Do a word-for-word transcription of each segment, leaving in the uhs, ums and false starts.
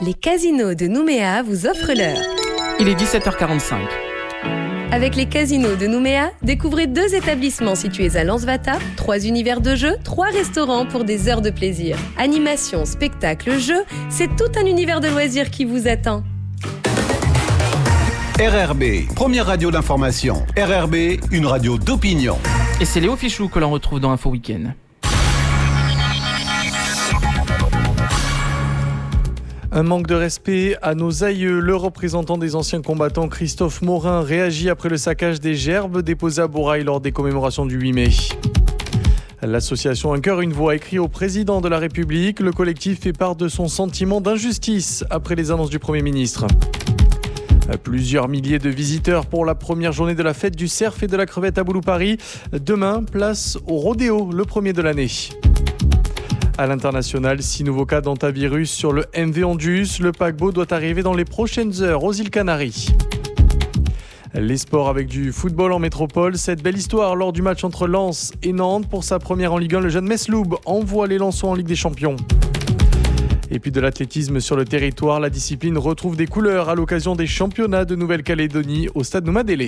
Les casinos de Nouméa vous offrent l'heure. Il est dix-sept heures quarante-cinq. Avec les casinos de Nouméa, découvrez deux établissements situés à Lansvata, trois univers de jeux, trois restaurants pour des heures de plaisir. Animation, spectacle, jeux, c'est tout un univers de loisirs qui vous attend. R R B, première radio d'information. R R B, une radio d'opinion. Et c'est Léo Fichou que l'on retrouve dans Info Week-end. Un manque de respect à nos aïeux. Le représentant des anciens combattants, Christophe Morin, réagit après le saccage des gerbes déposées à Bourail lors des commémorations du huit mai. L'association Un cœur, une voix écrit au président de la République. Le collectif fait part de son sentiment d'injustice après les annonces du Premier ministre. Plusieurs milliers de visiteurs pour la première journée de la fête du cerf et de la crevette à Boulou-Paris. Demain, place au rodéo, le premier de l'année. À l'international, six nouveaux cas d'hantavirus sur le M V Andus. Le paquebot doit arriver dans les prochaines heures aux îles Canaries. Les sports avec du football en métropole. Cette belle histoire lors du match entre Lens et Nantes. Pour sa première en Ligue un, le jeune Mesloub envoie les Lensois en Ligue des Champions. Et puis de l'athlétisme sur le territoire. La discipline retrouve des couleurs à l'occasion des championnats de Nouvelle-Calédonie au stade Noumadélé.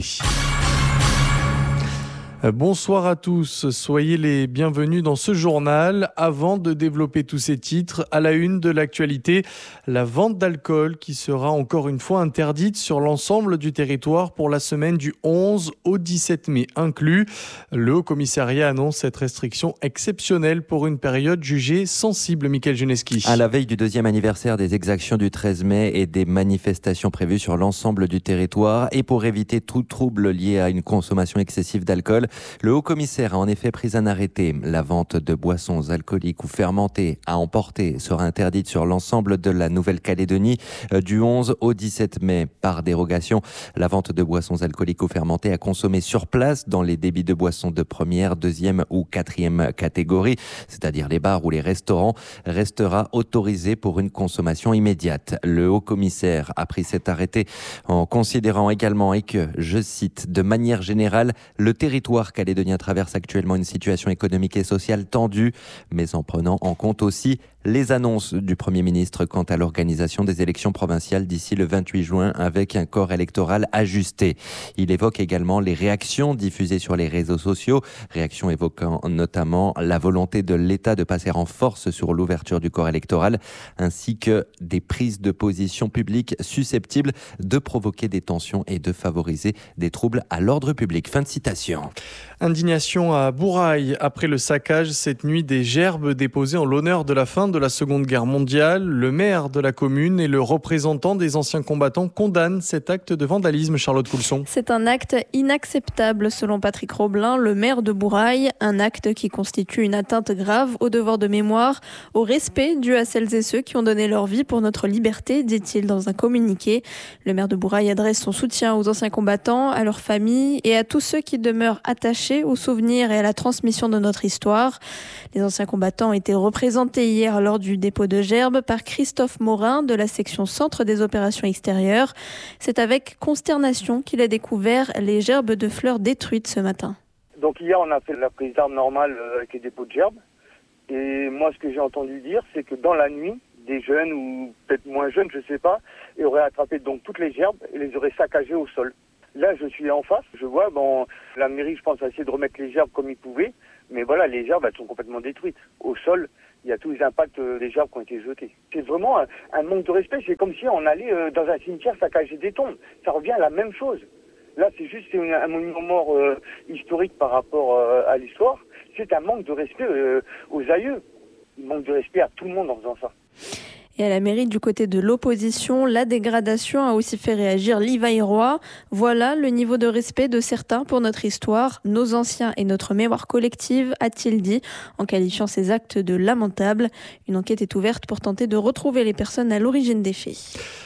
Bonsoir à tous, soyez les bienvenus dans ce journal. Avant de développer tous ces titres, à la une de l'actualité, la vente d'alcool qui sera encore une fois interdite sur l'ensemble du territoire pour la semaine du onze au dix-sept mai inclus. Le Haut-Commissariat annonce cette restriction exceptionnelle pour une période jugée sensible. Mickaël Juneski. À la veille du deuxième anniversaire des exactions du treize mai et des manifestations prévues sur l'ensemble du territoire et pour éviter tout trouble lié à une consommation excessive d'alcool, le haut-commissaire a en effet pris un arrêté. La vente de boissons alcooliques ou fermentées à emporter sera interdite sur l'ensemble de la Nouvelle-Calédonie du onze au dix-sept mai. Par dérogation, la vente de boissons alcooliques ou fermentées à consommer sur place dans les débits de boissons de première, deuxième ou quatrième catégorie, c'est-à-dire les bars ou les restaurants, restera autorisée pour une consommation immédiate. Le haut-commissaire a pris cet arrêté en considérant également et que, je cite, de manière générale, le territoire calédonien traverse actuellement une situation économique et sociale tendue, mais en prenant en compte aussi les annonces du Premier ministre quant à l'organisation des élections provinciales d'ici le vingt-huit juin avec un corps électoral ajusté. Il évoque également les réactions diffusées sur les réseaux sociaux, réactions évoquant notamment la volonté de l'État de passer en force sur l'ouverture du corps électoral, ainsi que des prises de position publiques susceptibles de provoquer des tensions et de favoriser des troubles à l'ordre public. Fin de citation. Indignation à Bourail après le saccage cette nuit des gerbes déposées en l'honneur de la fin de la Seconde Guerre mondiale. Le maire de la commune et le représentant des anciens combattants condamnent cet acte de vandalisme. Charlotte Coulson. C'est un acte inacceptable selon Patrick Roblin, le maire de Bourail. Un acte qui constitue une atteinte grave au devoir de mémoire, au respect dû à celles et ceux qui ont donné leur vie pour notre liberté, dit-il dans un communiqué. Le maire de Bourail adresse son soutien aux anciens combattants, à leurs familles et à tous ceux qui demeurent attachés aux souvenirs et à la transmission de notre histoire. Les anciens combattants ont été représentés hier lors du dépôt de gerbes par Christophe Morin de la section centre des opérations extérieures. C'est avec consternation qu'il a découvert les gerbes de fleurs détruites ce matin. Donc hier on a fait la prise d'armes normale avec les dépôts de gerbes. Et moi ce que j'ai entendu dire c'est que dans la nuit, des jeunes ou peut-être moins jeunes, je ne sais pas, ils auraient attrapé donc toutes les gerbes et les auraient saccagées au sol. Là, je suis en face, je vois, bon, la mairie, je pense, a essayé de remettre les gerbes comme ils pouvaient, mais voilà, les gerbes, elles sont complètement détruites. Au sol, il y a tous les impacts des gerbes qui ont été jetés. C'est vraiment un, un manque de respect, c'est comme si on allait euh, dans un cimetière saccager des tombes. Ça revient à la même chose. Là, c'est juste une, un monument mort euh, historique par rapport euh, à l'histoire. C'est un manque de respect euh, aux aïeux. Il manque de respect à tout le monde en faisant ça. Et à la mairie, du côté de l'opposition, la dégradation a aussi fait réagir Livaille-Roy. Voilà le niveau de respect de certains pour notre histoire, nos anciens et notre mémoire collective, a-t-il dit, en qualifiant ces actes de lamentables. Une enquête est ouverte pour tenter de retrouver les personnes à l'origine des faits.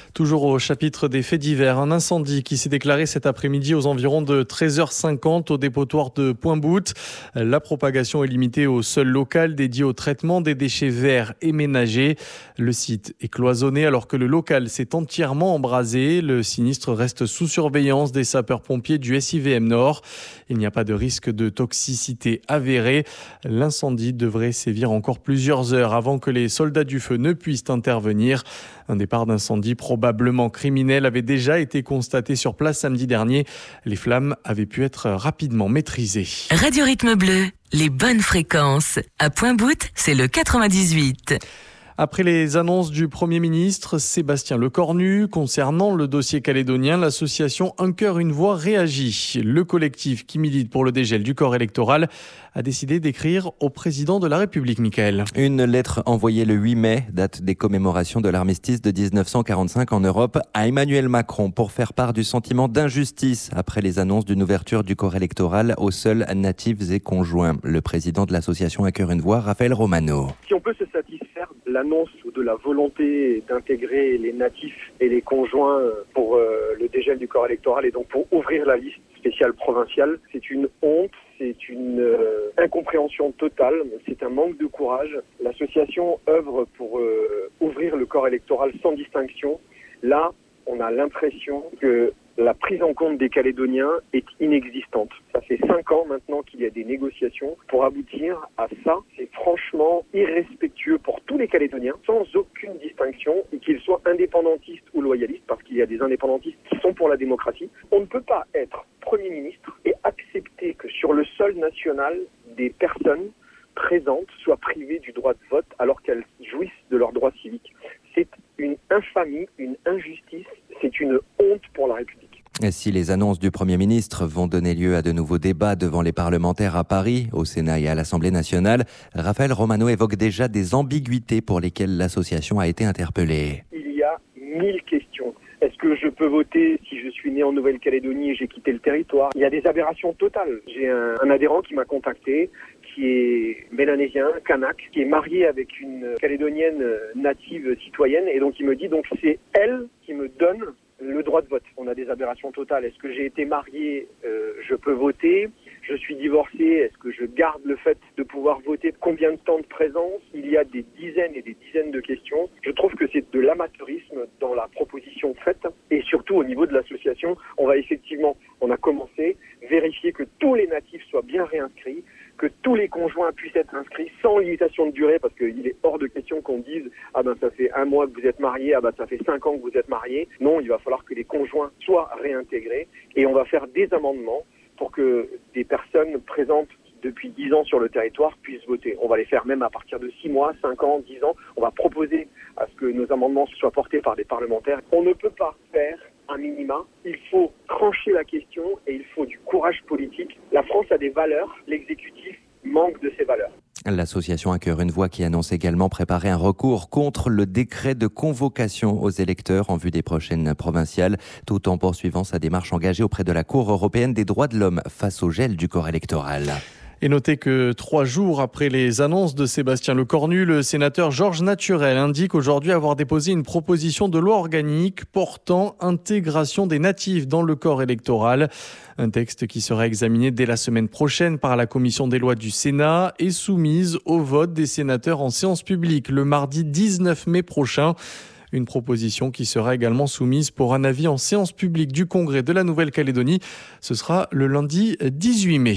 Toujours au chapitre des faits divers, un incendie qui s'est déclaré cet après-midi aux environs de treize heures cinquante au dépotoir de Pointe-Boute. La propagation est limitée au seul local dédié au traitement des déchets verts et ménagers. Le site est cloisonné alors que le local s'est entièrement embrasé. Le sinistre reste sous surveillance des sapeurs-pompiers du S I V M Nord. Il n'y a pas de risque de toxicité avérée. L'incendie devrait sévir encore plusieurs heures avant que les soldats du feu ne puissent intervenir. Un départ d'incendie probablement criminel avait déjà été constaté sur place samedi dernier. Les flammes avaient pu être rapidement maîtrisées. Radio Rythme Bleu, les bonnes fréquences. À Pointe-Boute, c'est le quatre-vingt-dix-huit. Après les annonces du Premier ministre Sébastien Lecornu concernant le dossier calédonien, l'association Un cœur, une voix réagit. Le collectif qui milite pour le dégel du corps électoral a décidé d'écrire au président de la République, Michael. Une lettre envoyée le huit mai, date des commémorations de l'armistice de dix-neuf cent quarante-cinq en Europe, à Emmanuel Macron pour faire part du sentiment d'injustice après les annonces d'une ouverture du corps électoral aux seuls natifs et conjoints. Le président de l'association Un cœur, une voix, Raphaël Romano. Si on peut se satisfaire de l'annonce ou de la volonté d'intégrer les natifs et les conjoints pour euh, le dégel du corps électoral et donc pour ouvrir la liste spéciale provinciale, c'est une honte, c'est une euh, incompréhension totale, c'est un manque de courage. L'association œuvre pour euh, ouvrir le corps électoral sans distinction. Là, on a l'impression que la prise en compte des Calédoniens est inexistante. Ça fait cinq ans maintenant qu'il y a des négociations pour aboutir à ça. C'est franchement irrespectueux pour tous les Calédoniens, sans aucune distinction, et qu'ils soient indépendantistes ou loyalistes, parce qu'il y a des indépendantistes qui sont pour la démocratie. On ne peut pas être Premier ministre et accepter que sur le sol national, des personnes présentes soient privées du droit de vote alors qu'elles jouissent de leurs droits civiques. C'est une infamie, une injustice, c'est une honte pour la République. Et si les annonces du Premier ministre vont donner lieu à de nouveaux débats devant les parlementaires à Paris, au Sénat et à l'Assemblée nationale, Raphaël Romano évoque déjà des ambiguïtés pour lesquelles l'association a été interpellée. Il y a mille questions. Est-ce que je peux voter si je suis né en Nouvelle-Calédonie et j'ai quitté le territoire ? Il y a des aberrations totales. J'ai un, un adhérent qui m'a contacté, qui est mélanésien, kanak, qui est marié avec une Calédonienne native citoyenne, et donc il me dit donc c'est elle qui me donne le droit de vote. On a des aberrations totales. Est-ce que j'ai été marié, euh, je peux voter ? Je suis divorcé, est-ce que je garde le fait de pouvoir voter ? Combien de temps de présence ? Il y a des dizaines et des dizaines de questions. Je trouve que c'est de l'amateurisme dans la proposition faite. Et surtout au niveau de l'association, on va effectivement, on a commencé, vérifier que tous les natifs soient bien réinscrits, que tous les conjoints puissent être inscrits sans limitation de durée, parce qu'il est hors de question qu'on dise « Ah ben ça fait un mois que vous êtes mariés, ah ben ça fait cinq ans que vous êtes mariés ». Non, il va falloir que les conjoints soient réintégrés et on va faire des amendements pour que des personnes présentes depuis dix ans sur le territoire puissent voter. On va les faire même à partir de six mois, cinq ans, dix ans. On va proposer à ce que nos amendements soient portés par des parlementaires. On ne peut pas faire un minima. Il faut trancher la question et il faut du courage politique. La France a des valeurs, l'exécutif manque de ces valeurs. L'association Un cœur, une voix qui annonce également préparer un recours contre le décret de convocation aux électeurs en vue des prochaines provinciales, tout en poursuivant sa démarche engagée auprès de la Cour européenne des droits de l'homme face au gel du corps électoral. Et notez que trois jours après les annonces de Sébastien Lecornu, le sénateur Georges Naturel indique aujourd'hui avoir déposé une proposition de loi organique portant intégration des natifs dans le corps électoral. Un texte qui sera examiné dès la semaine prochaine par la commission des lois du Sénat et soumise au vote des sénateurs en séance publique le mardi dix-neuf mai prochain. Une proposition qui sera également soumise pour un avis en séance publique du Congrès de la Nouvelle-Calédonie. Ce sera le lundi dix-huit mai.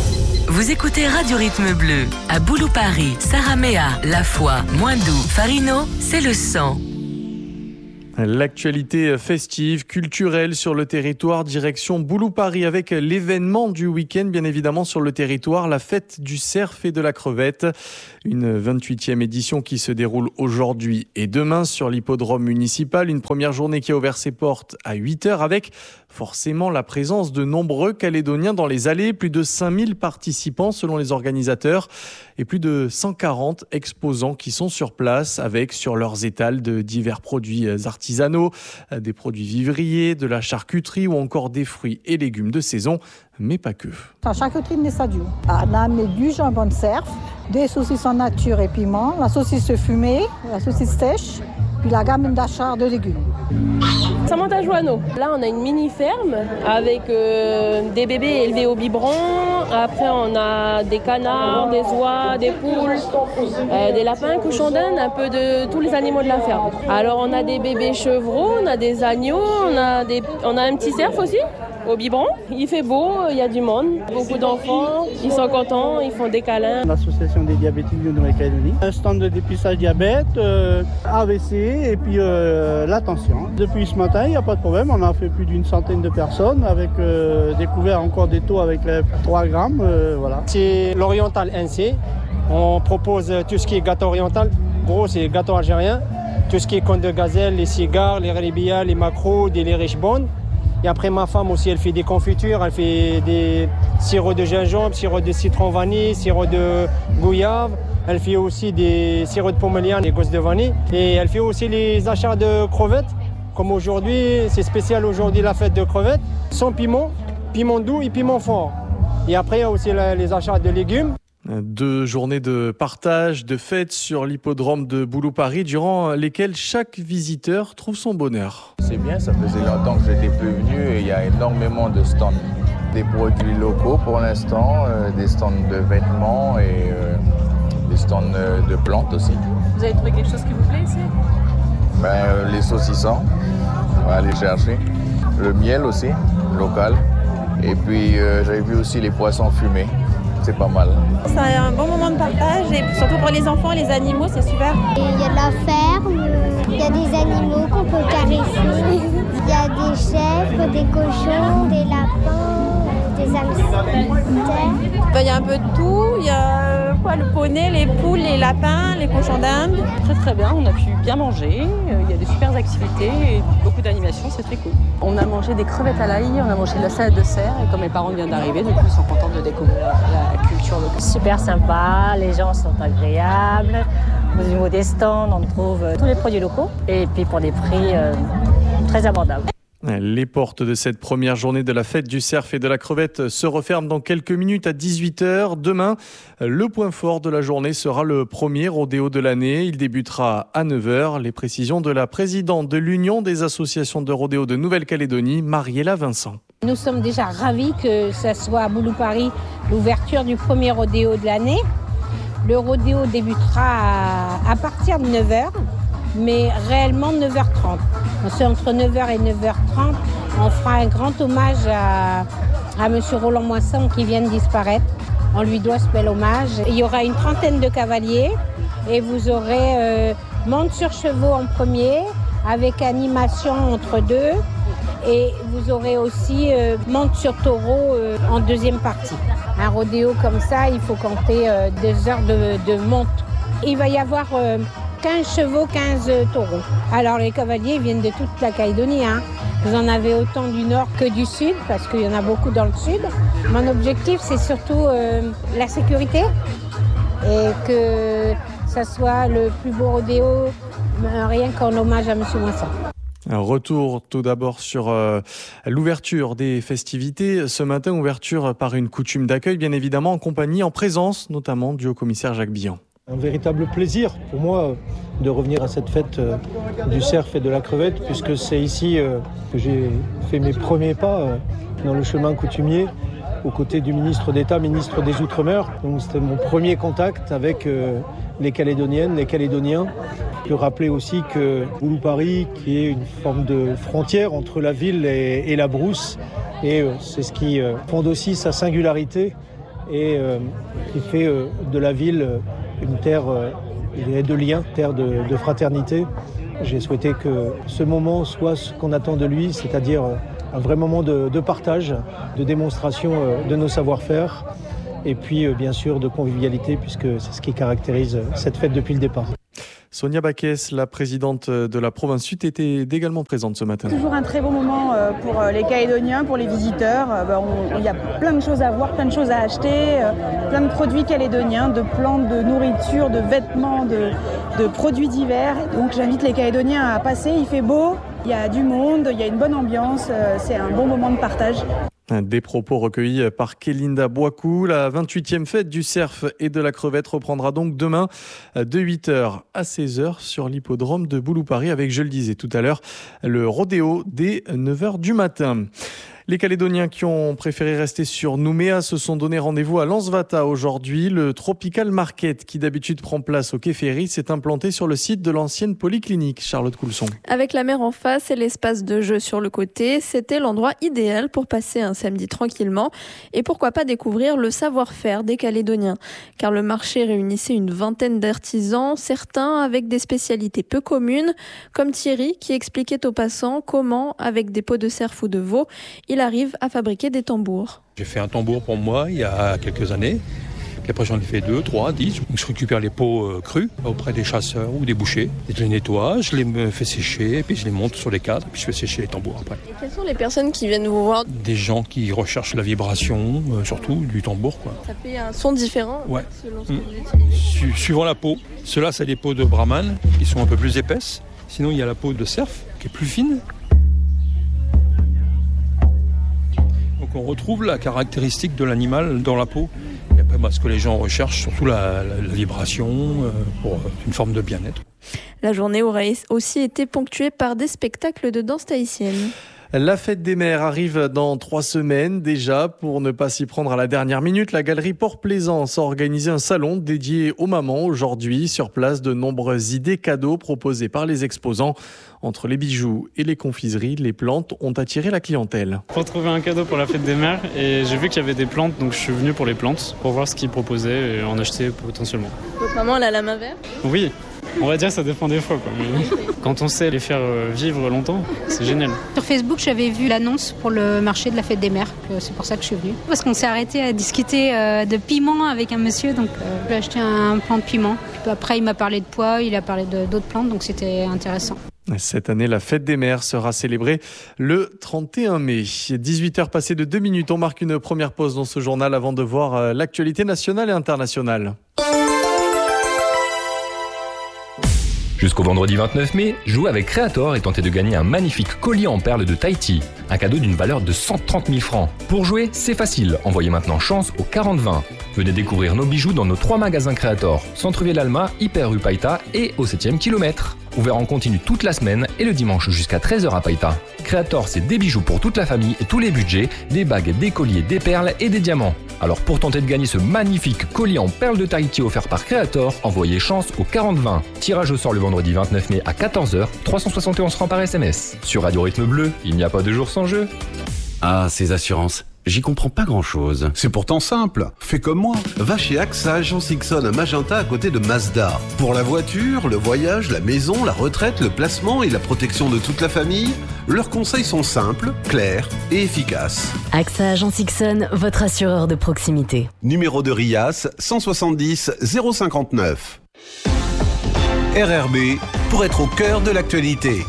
Vous écoutez Radio Rythme Bleu. À Boulou-Paris, Saramea, La Foix, Moindou, Farino, c'est le cent. L'actualité festive, culturelle sur le territoire, direction Boulou-Paris avec l'événement du week-end, bien évidemment sur le territoire, la fête du cerf et de la crevette. Une vingt-huitième édition qui se déroule aujourd'hui et demain sur l'hippodrome municipal. Une première journée qui a ouvert ses portes à huit heures avec forcément la présence de nombreux Calédoniens dans les allées. Plus de cinq mille participants selon les organisateurs et plus de cent quarante exposants qui sont sur place avec sur leurs étals de divers produits artisanaux, des produits vivriers, de la charcuterie ou encore des fruits et légumes de saison, mais pas que. La charcuterie de Nessadio. On a mis du jambon de cerf, des saucisses en nature et piment, la saucisse fumée, la saucisse sèche, puis la gamme d'achat de légumes. Samantha Joanneau. Là, on a une mini-ferme avec euh, des bébés élevés au biberon. Après, on a des canards, des oies, des poules, euh, des lapins, cochons d'Inde, un peu de tous les animaux de la ferme. Alors, on a des bébés chevreaux, on a des agneaux, on a, des, on a un petit cerf aussi au biberon. Il fait beau, il y a du monde, beaucoup d'enfants, ils sont contents, ils font des câlins. L'association des diabétiques de Nouvelle-Calédonie, un stand de dépistage diabète, euh, A V C et puis euh, la tension. Depuis ce matin, il n'y a pas de problème, on a fait plus d'une centaine de personnes avec euh, découvert encore des taux avec les trois grammes. Euh, voilà. C'est l'Oriental N C, on propose tout ce qui est gâteau oriental, gros c'est gâteau algérien, tout ce qui est cône de gazelle, les cigares, les rébia, les macros, des les riches bonnes. Et après, ma femme aussi, elle fait des confitures, elle fait des sirops de gingembre, sirop de citron vanille, sirop de goyave. Elle fait aussi des sirops de pomerliane, des gousses de vanille. Et elle fait aussi les achats de crevettes. Comme aujourd'hui, c'est spécial aujourd'hui la fête de crevettes. Sans piment, piment doux et piment fort. Et après, il y a aussi les achats de légumes. Deux journées de partage, de fêtes sur l'hippodrome de Boulou-Paris, durant lesquelles chaque visiteur trouve son bonheur. C'est bien, ça faisait longtemps que j'étais plus venu et il y a énormément de stands. Des produits locaux pour l'instant, euh, des stands de vêtements et euh, des stands de plantes aussi. Vous avez trouvé quelque chose qui vous plaît ici? Ben, euh, les saucissons, on va aller chercher. Le miel aussi, local. Et puis euh, j'avais vu aussi les poissons fumés. C'est pas mal. C'est un bon moment de partage et surtout pour les enfants et les animaux, c'est super. Il y a de la ferme, il y a des animaux qu'on peut caresser, il y a des chèvres, des cochons, des lapins, des hamsters. Il y a un peu de tout, il y a quoi, le poney, les poules, les lapins, les cochons d'Inde. Très très bien, on a pu bien manger, il y a des super activités et beaucoup d'animations, c'est très cool. On a mangé des crevettes à l'ail, on a mangé de la salade de cerf et comme mes parents viennent d'arriver, du coup ils sont contents de découvrir la culture locale. Super sympa, les gens sont agréables. Au niveau des stands, on trouve tous les produits locaux et puis pour des prix euh, très abordables. Les portes de cette première journée de la fête du cerf et de la crevette se referment dans quelques minutes à dix-huit heures. Demain, le point fort de la journée sera le premier rodéo de l'année. Il débutera à neuf heures. Les précisions de la présidente de l'Union des associations de rodéo de Nouvelle-Calédonie, Mariella Vincent. Nous sommes déjà ravis que ce soit à Boulou-Paris l'ouverture du premier rodéo de l'année. Le rodéo débutera à, à partir de neuf heures. Mais réellement neuf heures trente. C'est entre neuf heures et neuf heures trente. On fera un grand hommage à, à M. Roland Moisson qui vient de disparaître. On lui doit ce bel hommage. Il y aura une trentaine de cavaliers et vous aurez euh, monte sur chevaux en premier avec animation entre deux. Et vous aurez aussi euh, monte sur taureau euh, en deuxième partie. Un rodéo comme ça, il faut compter euh, deux heures de, de monte. Il va y avoir euh, quinze chevaux, quinze taureaux. Alors les cavaliers viennent de toute la Calédonie. Hein. Vous en avez autant du nord que du sud, parce qu'il y en a beaucoup dans le sud. Mon objectif, c'est surtout euh, la sécurité et que ça soit le plus beau rodéo, rien qu'en hommage à M. Moisson. Un retour tout d'abord sur euh, l'ouverture des festivités. Ce matin, ouverture par une coutume d'accueil, bien évidemment, en compagnie, en présence notamment du haut-commissaire Jacques Billon. Un véritable plaisir pour moi de revenir à cette fête du cerf et de la crevette, puisque c'est ici que j'ai fait mes premiers pas dans le chemin coutumier aux côtés du ministre d'État, ministre des Outre-mer. Donc c'était mon premier contact avec les Calédoniennes, les Calédoniens. Je peux rappeler aussi que Boulou-Paris, qui est une forme de frontière entre la ville et, et la brousse, et c'est ce qui fonde aussi sa singularité et qui fait de la ville une terre de liens, terre de, de fraternité. J'ai souhaité que ce moment soit ce qu'on attend de lui, c'est-à-dire un vrai moment de, de partage, de démonstration de nos savoir-faire et puis bien sûr de convivialité, puisque c'est ce qui caractérise cette fête depuis le départ. Sonia Baquès, la présidente de la province sud, était également présente ce matin. Toujours un très bon moment pour les Calédoniens, pour les visiteurs. Il y a plein de choses à voir, plein de choses à acheter, plein de produits calédoniens, de plantes, de nourriture, de vêtements, de, de produits divers. Donc j'invite les Calédoniens à passer, il fait beau, il y a du monde, il y a une bonne ambiance, c'est un bon moment de partage. Des propos recueillis par Kélinda Boicou. La vingt-huitième fête du cerf et de la crevette reprendra donc demain de huit heures à seize heures sur l'hippodrome de Boulou-Paris avec, je le disais tout à l'heure, le rodéo dès neuf heures du matin. Les Calédoniens qui ont préféré rester sur Nouméa se sont donné rendez-vous à Lansvata aujourd'hui. Le Tropical Market, qui d'habitude prend place au Quai Ferry, s'est implanté sur le site de l'ancienne polyclinique. Charlotte Coulson. Avec la mer en face et l'espace de jeu sur le côté, c'était l'endroit idéal pour passer un samedi tranquillement et pourquoi pas découvrir le savoir-faire des Calédoniens. Car le marché réunissait une vingtaine d'artisans, certains avec des spécialités peu communes, comme Thierry qui expliquait aux passants comment, avec des peaux de cerf ou de veau, il arrive à fabriquer des tambours. J'ai fait un tambour pour moi il y a quelques années. Puis après j'en ai fait deux, trois, dix. Donc je récupère les peaux euh, crues auprès des chasseurs ou des bouchers. Et je les nettoie, je les fais sécher, et puis je les monte sur les cadres, et puis je fais sécher les tambours après. Et quelles sont les personnes qui viennent vous voir ? Des gens qui recherchent la vibration, euh, surtout du tambour, quoi. Ça fait un son différent ouais. selon ce mmh. que vous utilisez. Su- Suivant la peau. Ceux-là, c'est des peaux de brahman, qui sont un peu plus épaisses. Sinon, il y a la peau de cerf, qui est plus fine. Donc on retrouve la caractéristique de l'animal dans la peau. Et après, bah, ce que les gens recherchent, surtout la, la, la vibration, euh, pour une forme de bien-être. La journée aura aussi été ponctuée par des spectacles de danse tahitienne. La fête des mères arrive dans trois semaines déjà. Pour ne pas s'y prendre à la dernière minute, la galerie Port-Plaisance a organisé un salon dédié aux mamans aujourd'hui. Sur place, de nombreuses idées cadeaux proposées par les exposants. Entre les bijoux et les confiseries, les plantes ont attiré la clientèle. Pour trouver un cadeau pour la fête des mères, et j'ai vu qu'il y avait des plantes, donc je suis venu pour les plantes, pour voir ce qu'ils proposaient et en acheter potentiellement. Votre maman, elle a la main verte ? Oui. On va dire que ça dépend des fois, quoi. Mais quand on sait les faire vivre longtemps, c'est génial. Sur Facebook, j'avais vu l'annonce pour le marché de la fête des mères. C'est pour ça que je suis venue. Parce qu'on s'est arrêté à discuter de piment avec un monsieur, donc j'ai acheté un plant de piment. Puis après, il m'a parlé de pois, il a parlé de, d'autres plantes, donc c'était intéressant. Cette année, la fête des mères sera célébrée le trente et un mai. dix-huit heures passées de deux minutes, on marque une première pause dans ce journal avant de voir l'actualité nationale et internationale. Jusqu'au vendredi vingt-neuf mai, jouez avec Creator et tentez de gagner un magnifique collier en perles de Tahiti. Un cadeau d'une valeur de cent trente mille francs. Pour jouer, c'est facile. Envoyez maintenant chance au quarante vingt. Venez découvrir nos bijoux dans nos trois magasins Creator. Centre-Ville Alma, Hyper rue Païta et au septième kilomètre. Ouvert en continu toute la semaine et le dimanche jusqu'à treize heures à Païta. Creator, c'est des bijoux pour toute la famille et tous les budgets, des bagues, des colliers, des perles et des diamants. Alors pour tenter de gagner ce magnifique collier en perles de Tahiti offert par Creator, envoyez chance au quarante vingt. Tirage au sort le vendredi vingt-neuf mai à quatorze heures, trois cent soixante et onze francs par S M S. Sur Radio Rythme Bleu, il n'y a pas de jour sans jeu. Ah, ces assurances. J'y comprends pas grand-chose. C'est pourtant simple. Fais comme moi. Va chez AXA Agence Ixon à Magenta à côté de Mazda. Pour la voiture, le voyage, la maison, la retraite, le placement et la protection de toute la famille, leurs conseils sont simples, clairs et efficaces. AXA Agence Ixon, votre assureur de proximité. Numéro de RIAS cent soixante-dix zéro cinquante-neuf. R R B pour être au cœur de l'actualité.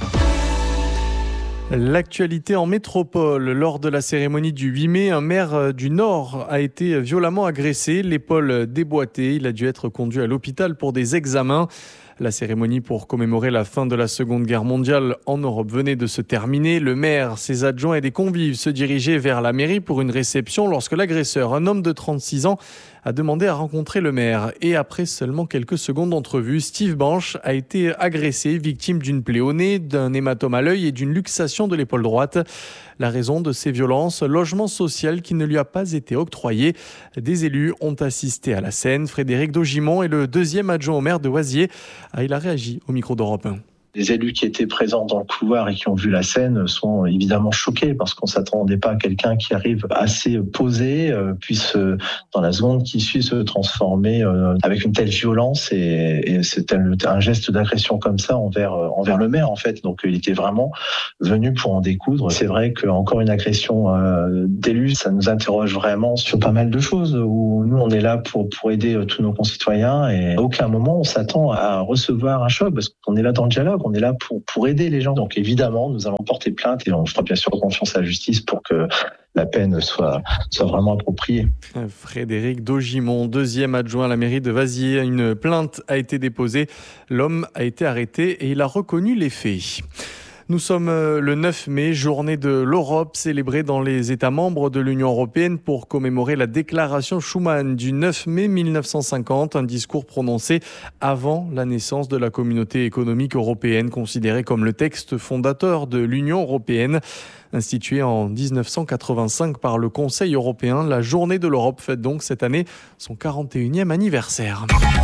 L'actualité en métropole. Lors de la cérémonie du huit mai, un maire du Nord a été violemment agressé, l'épaule déboîtée. Il a dû être conduit à l'hôpital pour des examens. La cérémonie pour commémorer la fin de la Seconde Guerre mondiale en Europe venait de se terminer. Le maire, ses adjoints et des convives se dirigeaient vers la mairie pour une réception lorsque l'agresseur, un homme de trente-six ans, a demandé à rencontrer le maire. Et après seulement quelques secondes d'entrevue, Steve Banche a été agressé, victime d'une plaie au nez, d'un hématome à l'œil et d'une luxation de l'épaule droite. La raison de ces violences, logement social qui ne lui a pas été octroyé. Des élus ont assisté à la scène. Frédéric Daugimont est le deuxième adjoint au maire de Oisier. Il a réagi au micro d'Europe un. Les élus qui étaient présents dans le couloir et qui ont vu la scène sont évidemment choqués parce qu'on s'attendait pas à quelqu'un qui arrive assez posé, euh, puisse euh, dans la seconde qui suit se transformer euh, avec une telle violence et, et c'est un, un geste d'agression comme ça envers euh, envers le maire en fait. Donc il était vraiment venu pour en découdre. C'est vrai qu'encore une agression euh, d'élu, ça nous interroge vraiment sur pas mal de choses où nous on est là pour pour aider euh, tous nos concitoyens et à aucun moment on s'attend à recevoir un choc parce qu'on est là dans le dialogue. On est là pour, pour aider les gens. Donc évidemment, nous allons porter plainte et on fera bien sûr confiance à la justice pour que la peine soit, soit vraiment appropriée. Frédéric Daugimont, deuxième adjoint à la mairie de Vaziers. Une plainte a été déposée. L'homme a été arrêté et il a reconnu les faits. Nous sommes le neuf mai, journée de l'Europe, célébrée dans les États membres de l'Union européenne pour commémorer la déclaration Schuman du neuf mai mille neuf cent cinquante, un discours prononcé avant la naissance de la communauté économique européenne, considérée comme le texte fondateur de l'Union européenne. Instituée en dix-neuf cent quatre-vingt-cinq par le Conseil européen, la journée de l'Europe fête donc cette année son quarante et unième anniversaire.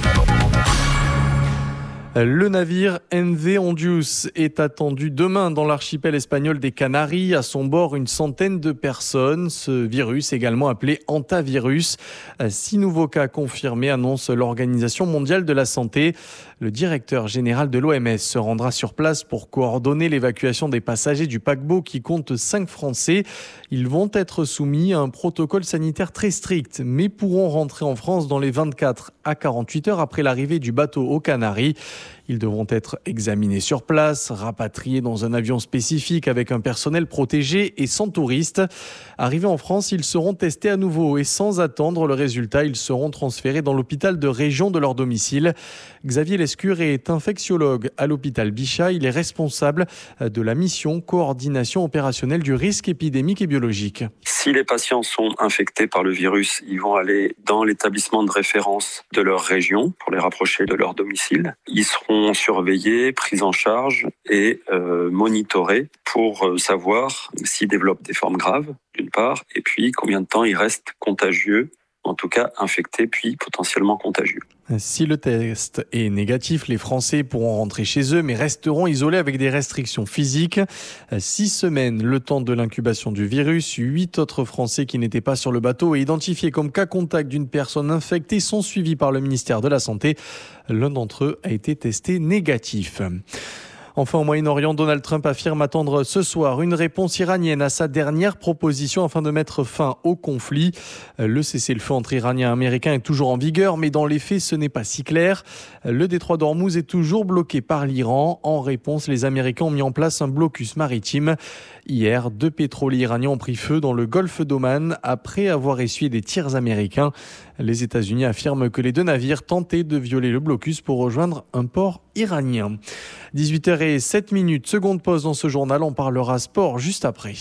Le navire M V Hondius est attendu demain dans l'archipel espagnol des Canaries. À son bord, une centaine de personnes. Ce virus, également appelé hantavirus. Six nouveaux cas confirmés, annonce l'Organisation mondiale de la santé. Le directeur général de l'O M S se rendra sur place pour coordonner l'évacuation des passagers du paquebot qui compte cinq Français. Ils vont être soumis à un protocole sanitaire très strict, mais pourront rentrer en France dans les vingt-quatre à quarante-huit heures après l'arrivée du bateau aux Canaries. Ils devront être examinés sur place, rapatriés dans un avion spécifique avec un personnel protégé et sans touristes. Arrivés en France, ils seront testés à nouveau et sans attendre le résultat, ils seront transférés dans l'hôpital de région de leur domicile. Xavier Lescure est infectiologue à l'hôpital Bichat. Il est responsable de la mission coordination opérationnelle du risque épidémique et biologique. Si les patients sont infectés par le virus, ils vont aller dans l'établissement de référence de leur région pour les rapprocher de leur domicile. Ils seront surveillés, pris en charge et euh, monitorés pour euh, savoir s'ils développent des formes graves, d'une part, et puis combien de temps ils restent contagieux, en tout cas infectés, puis potentiellement contagieux. Si le test est négatif, les Français pourront rentrer chez eux, mais resteront isolés avec des restrictions physiques. Six semaines, le temps de l'incubation du virus. Huit autres Français qui n'étaient pas sur le bateau et identifiés comme cas contact d'une personne infectée sont suivis par le ministère de la Santé. L'un d'entre eux a été testé négatif. Enfin, au Moyen-Orient, Donald Trump affirme attendre ce soir une réponse iranienne à sa dernière proposition afin de mettre fin au conflit. Le cessez-le-feu entre Iraniens et Américains est toujours en vigueur, mais dans les faits, ce n'est pas si clair. Le détroit d'Ormuz est toujours bloqué par l'Iran. En réponse, les Américains ont mis en place un blocus maritime. Hier, deux pétroliers iraniens ont pris feu dans le golfe d'Oman après avoir essuyé des tirs américains. Les États-Unis affirment que les deux navires tentaient de violer le blocus pour rejoindre un port iranien. dix-huit heures zéro sept, seconde pause dans ce journal, on parlera sport juste après.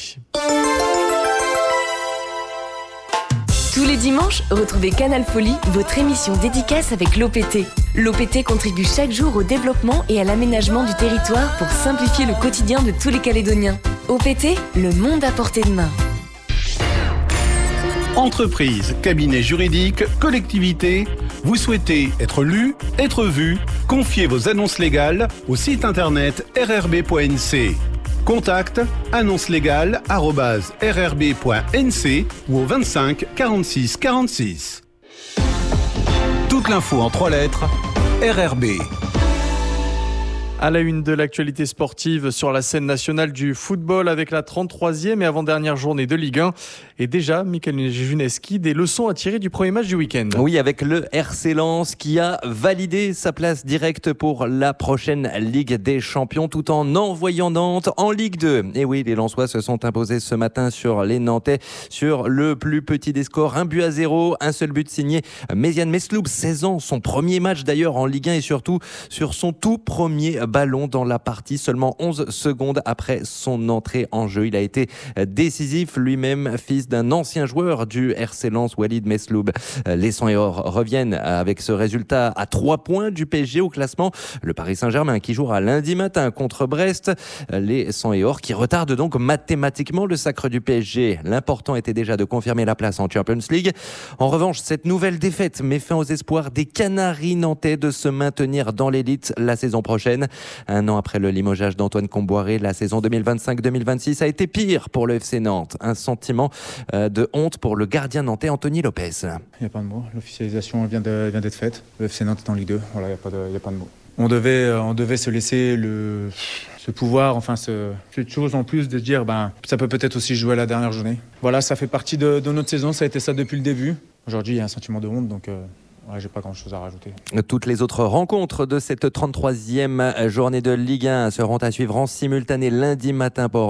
Tous les dimanches, retrouvez Canal Folie, votre émission dédicace avec l'O P T. L'O P T contribue chaque jour au développement et à l'aménagement du territoire pour simplifier le quotidien de tous les Calédoniens. O P T, le monde à portée de main. Entreprise, cabinet juridique, collectivité, vous souhaitez être lu, être vu, confiez vos annonces légales au site internet r r b point n c. Contact annonce légale arobase r r b point n c ou au vingt-cinq quarante-six quarante-six. Toute l'info en trois lettres, R R B. À la une de l'actualité sportive sur la scène nationale du football avec la trente-troisième et avant-dernière journée de Ligue un. Et déjà, Michael Juneski, des leçons à tirer du premier match du week-end. Oui, avec le R C Lens qui a validé sa place directe pour la prochaine Ligue des Champions tout en envoyant Nantes en Ligue deux. Et oui, les Lensois se sont imposés ce matin sur les Nantais sur le plus petit des scores. Un but à zéro, un seul but signé Méziane Mesloub, seize ans, son premier match d'ailleurs en Ligue un et surtout sur son tout premier ballon dans la partie, seulement onze secondes après son entrée en jeu. Il a été décisif, lui-même fils d'un ancien joueur du R C Lens, Walid Mesloub. Les Sang et Or reviennent avec ce résultat à trois points du P S G au classement. Le Paris Saint-Germain qui jouera lundi matin contre Brest. Les Sang et Or qui retardent donc mathématiquement le sacre du P S G. L'important était déjà de confirmer la place en Champions League. En revanche, cette nouvelle défaite met fin aux espoirs des Canaries nantais de se maintenir dans l'élite la saison prochaine. Un an après le limogeage d'Antoine Comboiré, la saison deux mille vingt-cinq deux mille vingt-six a été pire pour le F C Nantes. Un sentiment de honte pour le gardien nantais Anthony Lopez. Il n'y a pas de mots. L'officialisation vient, de, vient d'être faite. Le F C Nantes est en Ligue deux. Voilà, il n'y a pas de, il n'y a pas de mots. On devait, on devait se laisser le, ce pouvoir, enfin ce, cette chose en plus de se dire ben, ça peut peut-être aussi jouer à la dernière journée. Voilà, ça fait partie de, de notre saison, ça a été ça depuis le début. Aujourd'hui, il y a un sentiment de honte, donc... Euh Ouais, j'ai pas grand chose à rajouter. Toutes les autres rencontres de cette trente-troisième journée de Ligue un seront à suivre en simultané lundi matin pour